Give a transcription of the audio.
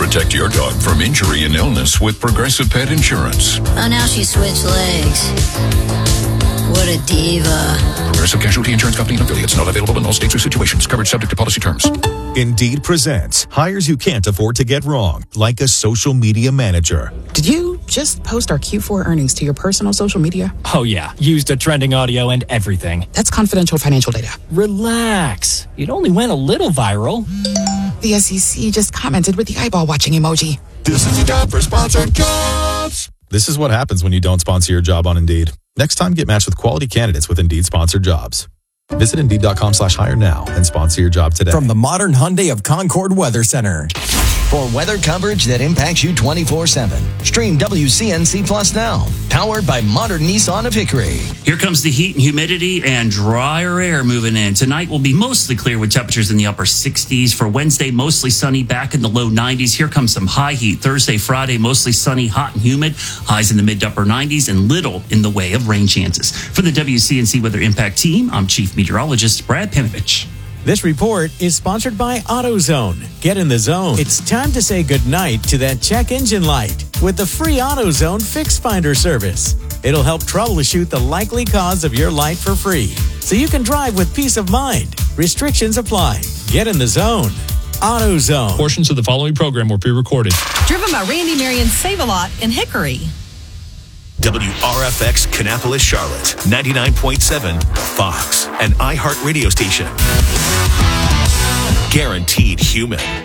Protect your dog from injury and illness with Progressive Pet Insurance. Oh, now she switched legs. What a diva. Progressive Casualty Insurance Company and affiliates. Not available in all states or situations. Coverage subject to policy terms. Indeed presents hires you can't afford to get wrong, like a social media manager. Did you just post our Q4 earnings to your personal social media? Oh, yeah. Used a trending audio and everything. That's confidential financial data. Relax. It only went a little viral. The SEC just commented with the eyeball watching emoji. This is the job for sponsored jobs. This is what happens when you don't sponsor your job on Indeed. Next time, get matched with quality candidates with Indeed sponsored jobs. Visit Indeed.com/hire now and sponsor your job today. From the modern Hyundai of Concord Weather Center. For weather coverage that impacts you 24/7. Stream WCNC Plus now. Powered by modern Nissan of Hickory. Here comes the heat and humidity and drier air moving in. Tonight will be mostly clear with temperatures in the upper 60s. For Wednesday, mostly sunny, back in the low 90s. Here comes some high heat. Thursday, Friday, mostly sunny, hot and humid. Highs in the mid to upper 90s and little in the way of rain chances. For the WCNC Weather Impact Team, I'm Chief Meteorologist Brad Pinovich. This report is sponsored by AutoZone. Get in the zone. It's time to say goodnight to that check engine light with the free AutoZone Fix Finder service. It'll help troubleshoot the likely cause of your light for free, so you can drive with peace of mind. Restrictions apply. Get in the zone. AutoZone. Portions of the following program were pre-recorded. Driven by Randy Marion Save-A-Lot in Hickory. WRFX Kannapolis, Charlotte, 99.7 Fox, an iHeart radio station. Guaranteed human.